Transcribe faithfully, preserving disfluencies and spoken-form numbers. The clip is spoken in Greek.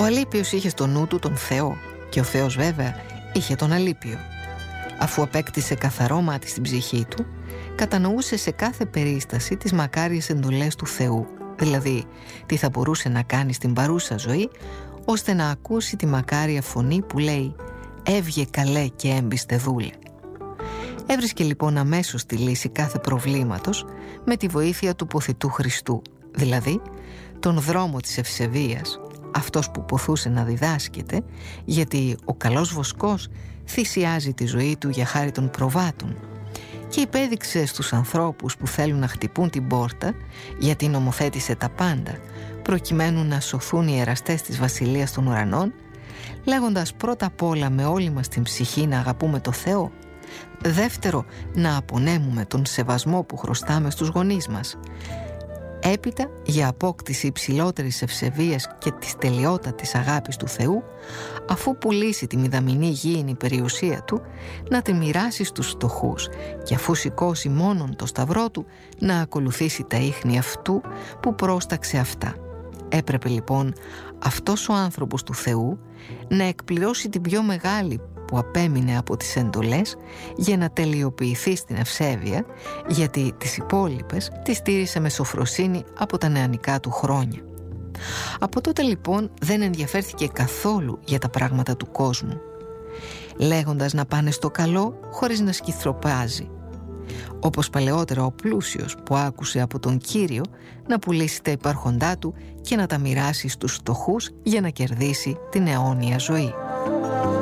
Ο Αλήπιος είχε στο νου του τον Θεό και ο Θεός βέβαια είχε τον Αλήπιο. Αφού απέκτησε καθαρό μάτι στην ψυχή του, κατανοούσε σε κάθε περίσταση τις μακάριες εντολές του Θεού, δηλαδή τι θα μπορούσε να κάνει στην παρούσα ζωή, ώστε να ακούσει τη μακάρια φωνή που λέει «Έβγε καλέ και έμπιστε δούλε». Έβρισκε λοιπόν αμέσως τη λύση κάθε προβλήματος με τη βοήθεια του ποθητού Χριστού, δηλαδή τον δρόμο της ευσεβίας, αυτός που ποθούσε να διδάσκεται, γιατί ο καλός βοσκός θυσιάζει τη ζωή του για χάρη των προβάτων, και υπέδειξε στους ανθρώπους που θέλουν να χτυπούν την πόρτα, γιατί νομοθέτησε τα πάντα προκειμένου να σωθούν οι εραστές της βασιλείας των ουρανών, λέγοντας πρώτα απ' όλα με όλη μας την ψυχή να αγαπούμε το Θεό, δεύτερο να απονέμουμε τον σεβασμό που χρωστάμε στους γονείς μας, έπειτα για απόκτηση υψηλότερης ευσεβίας και της τελειότατης αγάπης του Θεού, αφού πουλήσει τη μηδαμινή γήινη περιουσία του, να τη μοιράσει στους φτωχούς και αφού σηκώσει μόνον το σταυρό του να ακολουθήσει τα ίχνη αυτού που πρόσταξε αυτά. Έπρεπε λοιπόν αυτός ο άνθρωπος του Θεού να εκπληρώσει την πιο μεγάλη που απέμεινε από τις εντολές για να τελειοποιηθεί στην ευσέβεια, γιατί τις υπόλοιπες τις τήρησε με σοφροσύνη από τα νεανικά του χρόνια. Από τότε λοιπόν δεν ενδιαφέρθηκε καθόλου για τα πράγματα του κόσμου, λέγοντας να πάνε στο καλό χωρίς να σκυθροπάζει, όπως παλαιότερα ο πλούσιος που άκουσε από τον Κύριο να πουλήσει τα υπάρχοντά του και να τα μοιράσει στους φτωχούς για να κερδίσει την αιώνια ζωή.